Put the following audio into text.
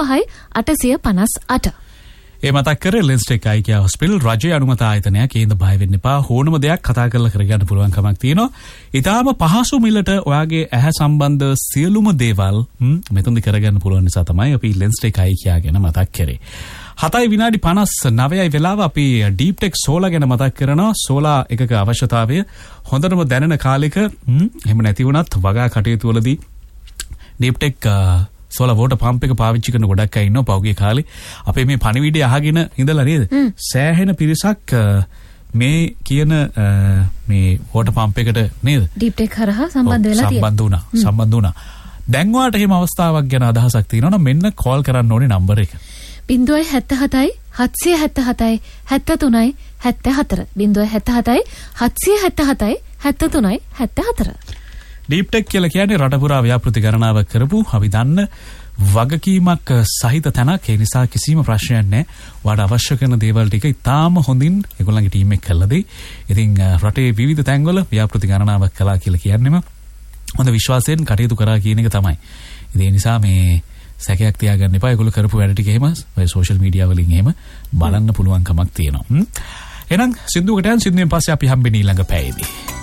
95 858. ඒ මතක් කරේ ලෙන්ස්ටෙක් අයිකියා හොස්පිටල් රජයේ අනුමත ආයතනයක්. ඒඳ බය වෙන්න එපා. ඕනම දෙයක් කතා කරලා කරගන්න පුළුවන් කමක් තියෙනවා. ඊටාම පහසු මිලට ඔයාගේ ඇහැ සම්බන්ධ සියලුම දේවල් මෙතනදි කරගන්න පුළුවන් නිසා තමයි අපි ලෙන්ස්ටෙක් අයිකියා ගැන මතක් කරේ. 7:59 වෙලාව අපි ඩීප් ටෙක් සෝලා ගැන මතක් කරනවා. සෝලා එකක අවශ්‍යතාවය හොඳටම දැනෙන කාලෙක එහෙම නැති වුණත් වගා කටයුතු වලදී deep tech solar water pump එක පාවිච්චි කරන ගොඩක් අය ඉන්නවා පහුගිය කාලේ. අපේ මේ පණිවිඩය අහගෙන ඉඳලා නේද? සෑහෙන පිරිසක් මේ කියන මේ වෝටර් පම්ප් එකට නේද? ඩීප් ටෙක් හරහා සම්බන්ධ වෙලා තියෙනවා. සම්බන්ධ වුණා. දැන් ඔයාලට එහෙම අවස්ථාවක් ගැන අදහසක් තියෙනවා නම් මෙන්න කෝල් කරන්න ඕනේ නම්බර එක. 077 777 73 74 077 777 73 74. ඩීප් ටෙක් කියලා කියන්නේ රට පුරා ව්‍යාපෘති ගණනාවක් කරපු අපි දන්න වගකීමක් සහිත තැනක්. ඒ නිසා කිසිම ප්‍රශ්නයක් නැහැ. ඔයාලට අවශ්‍ය කරන දේවල් ටික ඉතාම හොඳින් ඒගොල්ලන්ගේ ටීම් එක කළා දෙයි. ඉතින් රටේ විවිධ තැන්වල ව්‍යාපෘති ගණනාවක් කළා කියලා කියන්නේම හොඳ විශ්වාසයෙන් කටයුතු කරා කියන එක තමයි. ඒ නිසා මේ සැකයක් තියාගන්න එපා. ඒගොල්ලෝ කරපු වැඩ ටික එහෙම ඔය සෝෂල් මීඩියා වලින් එහෙම බලන්න පුළුවන් කමක් තියෙනවා. එහෙනම් සින්දුවකට යන් සින්දුවෙන් පස්සේ අපි හම්බෙන්නේ ඊළඟ පැයේදී.